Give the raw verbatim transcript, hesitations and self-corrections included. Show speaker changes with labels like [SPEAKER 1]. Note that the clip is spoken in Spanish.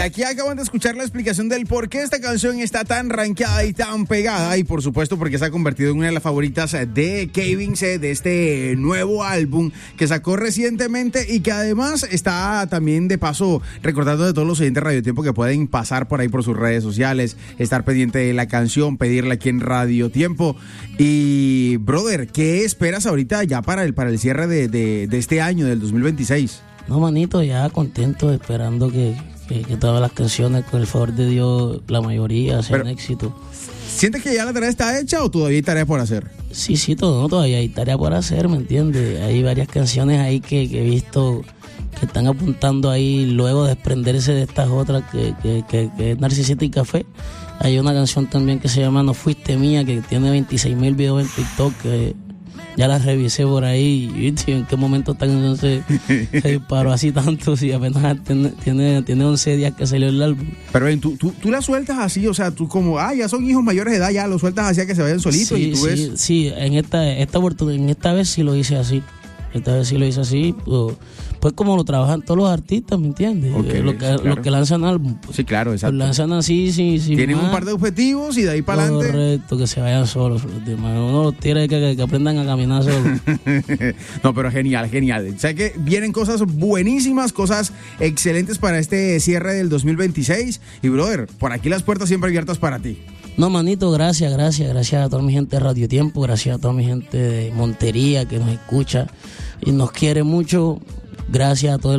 [SPEAKER 1] Aquí acaban de escuchar la explicación del por qué esta canción está tan rankeada y tan pegada, y por supuesto porque se ha convertido en una de las favoritas de Kevin C, de este nuevo álbum que sacó recientemente y que además está también de paso recordando de todos los oyentes de Radio Tiempo que pueden pasar por ahí por sus redes sociales, estar pendiente de la canción, pedirla aquí en Radio Tiempo. Y brother, ¿qué esperas ahorita ya para el, para el cierre de, de, de este año, del dos mil veintiséis?
[SPEAKER 2] No, manito, ya contento, esperando que Que, que todas las canciones, con el favor de Dios, la mayoría sean éxito.
[SPEAKER 1] ¿Sientes que ya la tarea está hecha o todavía hay tarea por hacer?
[SPEAKER 2] Sí, sí, todo, no, todavía hay tarea por hacer, ¿me entiendes? Hay varias canciones ahí que, que he visto que están apuntando ahí luego de desprenderse de estas otras que, que, que, que es Narcisista y Café. Hay una canción también que se llama No Fuiste Mía, que tiene veintiséis mil videos en TikTok, que ya las revisé por ahí y tío, en qué momento esta canción se, se disparó así tanto, si apenas tiene, tiene, tiene once días que salió el álbum.
[SPEAKER 1] Pero ven, tú, tú, tú la sueltas así, o sea, tú como, ah, ya son hijos mayores de edad, ya lo sueltas así a que se vayan solitos.
[SPEAKER 2] Sí,
[SPEAKER 1] y tú
[SPEAKER 2] sí,
[SPEAKER 1] ves...
[SPEAKER 2] sí, en esta, esta oportunidad, en esta vez sí lo hice así. Esta vez sí lo hice así, pues, pues como lo trabajan todos los artistas, ¿me entiendes?
[SPEAKER 1] Okay,
[SPEAKER 2] eh, lo que,
[SPEAKER 1] sí, claro.
[SPEAKER 2] lo que lanzan álbum. Pues,
[SPEAKER 1] sí, claro, exacto.
[SPEAKER 2] Lo lanzan así, sí, sí.
[SPEAKER 1] Tienen más un par de objetivos y de ahí para adelante.
[SPEAKER 2] Correcto, que se vayan solos. Los demás. Uno los tira que, que, que aprendan a caminar solos.
[SPEAKER 1] No, pero genial, genial. O sea que vienen cosas buenísimas, cosas excelentes para este cierre del dos mil veintiséis. Y brother, por aquí las puertas siempre abiertas para ti.
[SPEAKER 2] No, manito, gracias, gracias, gracias a toda mi gente de Radio Tiempo, gracias a toda mi gente de Montería que nos escucha y nos quiere mucho, gracias a todo el